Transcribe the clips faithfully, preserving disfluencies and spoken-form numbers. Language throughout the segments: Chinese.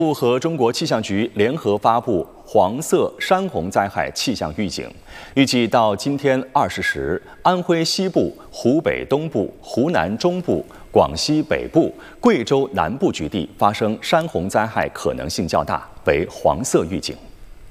部和中国气象局联合发布黄色山洪灾害气象预警，预计到今天二十时，安徽西部、湖北东部、湖南中部、广西北部、贵州南部局地发生山洪灾害可能性较大，为黄色预警。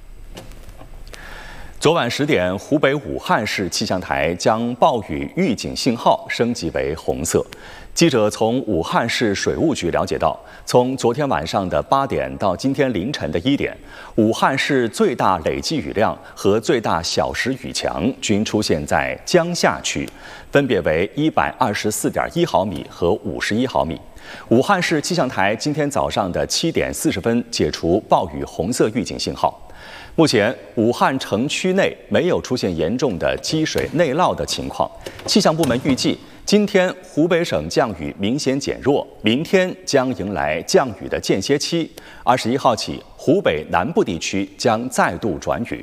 昨晚十点，湖北武汉市气象台将暴雨预警信号升级为红色。记者从武汉市水务局了解到，从昨天晚上的八点到今天凌晨的一点，武汉市最大累计雨量和最大小时雨强均出现在江夏区，分别为一百二十四点一毫米和五十一毫米。武汉市气象台今天早上的七点四十分解除暴雨红色预警信号。目前，武汉城区内没有出现严重的积水内涝的情况。气象部门预计，今天湖北省降雨明显减弱，明天将迎来降雨的间歇期。二十一号起，湖北南部地区将再度转雨。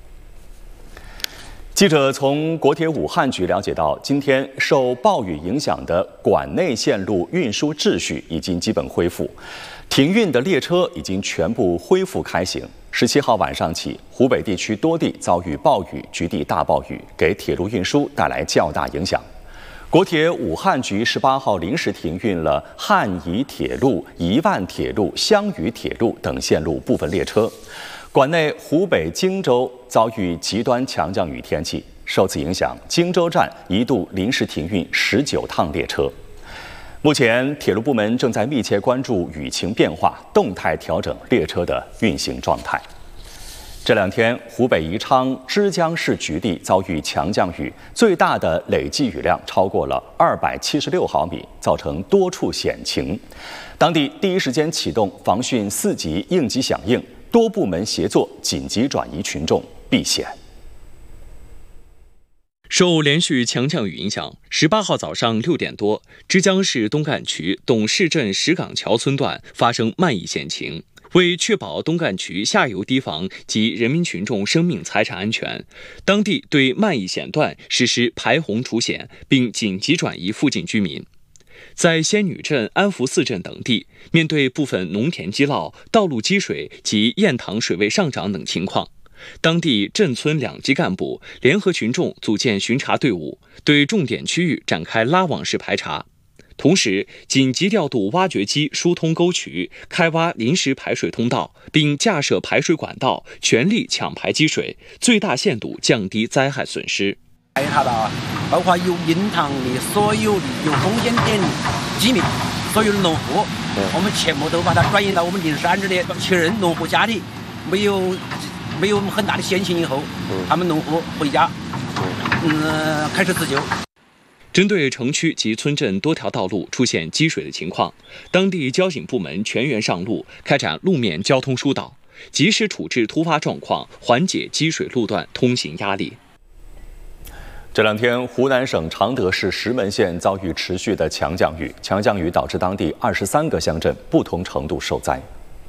记者从国铁武汉局了解到，今天受暴雨影响的管内线路运输秩序已经基本恢复，停运的列车已经全部恢复开行。十七号晚上起，湖北地区多地遭遇暴雨、局地大暴雨，给铁路运输带来较大影响。国铁武汉局十八号临时停运了汉宜铁路、宜万铁路、湘渝铁路等线路部分列车。管内湖北荆州遭遇极端强降雨天气，受此影响，荆州站一度临时停运十九趟列车。目前，铁路部门正在密切关注雨情变化，动态调整列车的运行状态。这两天，湖北宜昌枝江市局地遭遇强降雨，最大的累计雨量超过了二百七十六毫米，造成多处险情。当地第一时间启动防汛四级应急响应，多部门协作紧急转移群众避险。 受连续强降雨影响，十八号早上六点多，枝江市东干区董市镇石岗桥村段发生漫溢险情。为确保东干区下游堤防及人民群众生命财产安全，当地对漫溢险段实施排洪除险，并紧急转移附近居民。在仙女镇、安福寺镇等地，面对部分农田积涝、道路积水及堰塘水位上涨等情况，当地镇村两级干部联合群众组建巡查队伍，对重点区域展开拉网式排查。同时，紧急调度挖掘机疏通沟渠，开挖临时排水通道，并架设排水管道，全力抢排积水，最大限度降低灾害损失。 排查到，包括有堰塘的所有的有风险点的居民，所有的农户，我们全部都把它转移到我们临时安置的，确认农户家里没有没有很大的险情以后，他们农户回家，嗯，开始自救。 针对城区及村镇多条道路出现积水的情况，当地交警部门全员上路，开展路面交通疏导，及时处置突发状况，缓解积水路段通行压力。 这两天，湖南省常德市石门县遭遇持续的强降雨，强降雨导致当地二十三个乡镇不同程度受灾。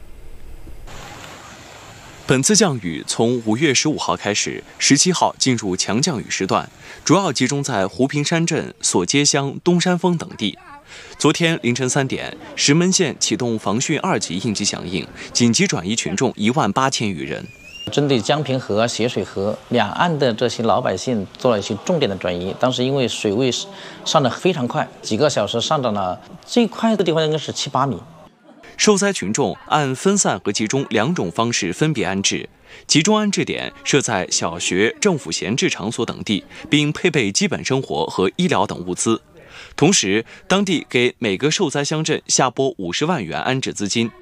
本次降雨从五月十五号开始，十七号进入强降雨时段，主要集中在湖平山镇、索街乡、东山峰等地。昨天凌晨三点，石门县启动防汛二级应急响应，紧急转移群众一万八千余人。 针对江平河、咸水河两岸的这些老百姓做了一些重点的转移。当时因为水位上涨非常快，几个小时上涨了，最快的地方应该是七八米。 受灾群众按分散和集中两种方式分别安置，集中安置点设在小学、政府闲置场所等地，并配备基本生活和医疗等物资。同时，当地给每个受灾乡镇下拨五十万元安置资金。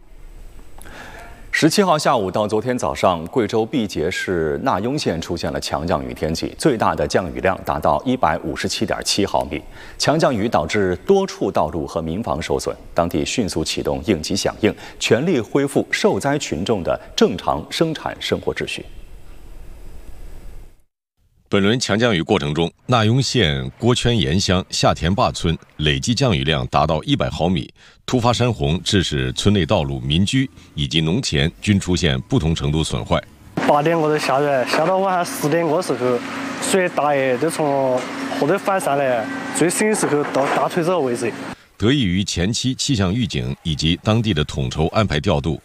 十七号下午到昨天早上，贵州毕节市纳雍县出现了强降雨天气，最大的降雨量达到一百五十七点七毫米。强降雨导致多处道路和民房受损，当地迅速启动应急响应，全力恢复受灾群众的正常生产生活秩序。 本轮强降雨过程中，纳雍县郭圈岩乡下田坝村累计降雨量达到一百毫米，突发山洪致使村内道路、民居以及农田均出现不同程度损坏。 八点过头下雨，下到晚上十点过时候，水大爷就从河头反上来，最深的时候到大腿这个位置。 得益于前期气象预警以及当地的统筹安排调度，